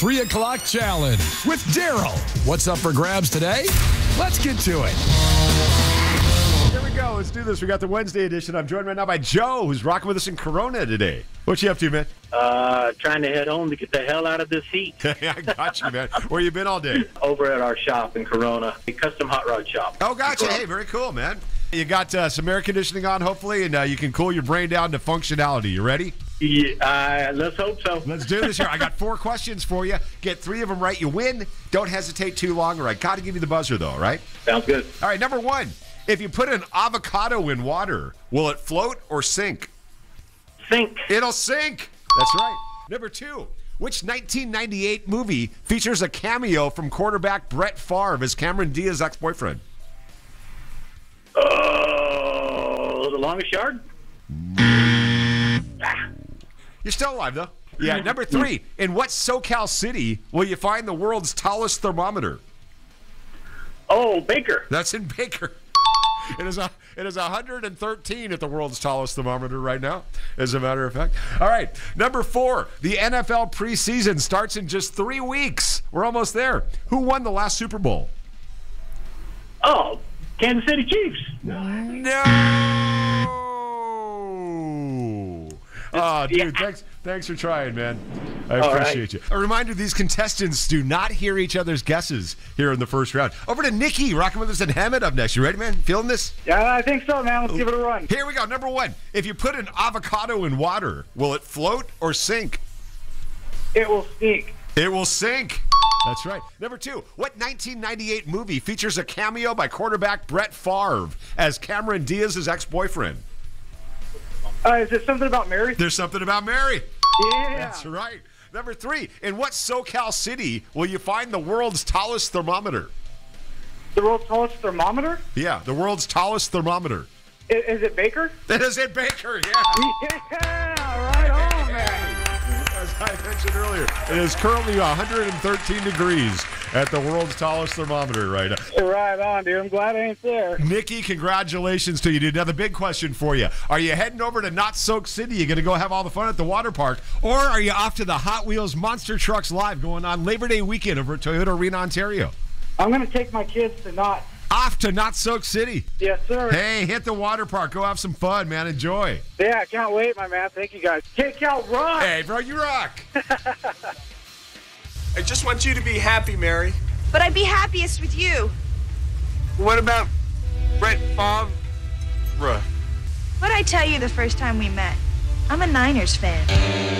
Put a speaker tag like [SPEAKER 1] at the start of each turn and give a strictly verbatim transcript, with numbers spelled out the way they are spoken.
[SPEAKER 1] three o'clock Challenge with Daryl. What's up for grabs today? Let's get to it.
[SPEAKER 2] Here we go. Let's do this. We got the Wednesday edition. I'm joined right now by Joe, who's rocking with us in Corona today. What you up to, man?
[SPEAKER 3] Uh, trying to head home to get the hell out of this heat.
[SPEAKER 2] I got you, man. Where you been all day?
[SPEAKER 3] Over at our shop in Corona, a custom hot rod shop.
[SPEAKER 2] Oh, gotcha. Hey, very cool, man. You got uh, some air conditioning on, hopefully, and uh, you can cool your brain down to functionality. You ready?
[SPEAKER 3] Yeah, uh, let's hope so.
[SPEAKER 2] Let's do this here. I got four questions for you. Get three of them right, you win. Don't hesitate too long, or I got to give you the buzzer, though, all right?
[SPEAKER 3] Sounds good.
[SPEAKER 2] All right, number one. If you put an avocado in water, will it float or sink?
[SPEAKER 3] Sink.
[SPEAKER 2] It'll sink. That's right. Number two. Which nineteen ninety-eight movie features a cameo from quarterback Brett Favre as Cameron Diaz's ex-boyfriend?
[SPEAKER 3] Oh, The Longest Yard?
[SPEAKER 2] You're still alive, though. Yeah, number three. In what SoCal city will you find the world's tallest thermometer?
[SPEAKER 3] Oh, Baker.
[SPEAKER 2] That's in Baker. It is a, it is one hundred thirteen at the world's tallest thermometer right now, as a matter of fact. All right, number four. The N F L preseason starts in just three weeks. We're almost there. Who won the last Super Bowl?
[SPEAKER 3] Oh, Kansas City Chiefs.
[SPEAKER 2] No. Oh, dude,
[SPEAKER 3] Yeah.
[SPEAKER 2] thanks, thanks for trying, man. I
[SPEAKER 3] All
[SPEAKER 2] appreciate you. A reminder, these contestants do not hear each other's guesses here in the first round. Over to Nikki, rocking with us in Hammond up next. You ready, man? Feeling this?
[SPEAKER 4] Yeah, I think so, man. Let's give it a run.
[SPEAKER 2] Here we go. Number one. If you put an avocado in water, will it float or sink?
[SPEAKER 4] It will sneak.
[SPEAKER 2] It will sink. That's right. Number two. What nineteen ninety-eight movie features a cameo by quarterback Brett Favre as Cameron Diaz's ex-boyfriend?
[SPEAKER 4] Uh, is it something about Mary?
[SPEAKER 2] There's something about Mary.
[SPEAKER 4] Yeah.
[SPEAKER 2] That's right. Number three. In what SoCal city will you find the world's tallest thermometer?
[SPEAKER 4] The world's tallest thermometer?
[SPEAKER 2] Yeah, the world's tallest thermometer.
[SPEAKER 4] Is, is it Baker?
[SPEAKER 2] That is in Baker, yeah.
[SPEAKER 4] Yeah, right on, man.
[SPEAKER 2] As I mentioned earlier, it is currently one hundred thirteen degrees at the world's tallest thermometer right now.
[SPEAKER 4] Right on, dude. I'm glad I ain't there.
[SPEAKER 2] Nikki, congratulations to you, dude. Now, the big question for you. Are you heading over to Not Soak City? You going to go have all the fun at the water park? Or are you off to the Hot Wheels Monster Trucks Live going on Labor Day weekend over at Toyota Arena, Ontario?
[SPEAKER 4] I'm going to take my kids to not.
[SPEAKER 2] Off to Not Soak City.
[SPEAKER 4] Yes, sir.
[SPEAKER 2] Hey, hit the water park. Go have some fun, man. Enjoy.
[SPEAKER 4] Yeah, I can't wait, my man. Thank you, guys. Kick out rock.
[SPEAKER 2] Hey, bro, you rock.
[SPEAKER 5] I just want you to be happy, Mary.
[SPEAKER 6] But I'd be happiest with you.
[SPEAKER 5] What about Brett Favre?
[SPEAKER 6] What'd I tell you the first time we met? I'm a Niners fan.